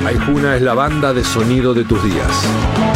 Aijuna es la banda de sonido de tus días.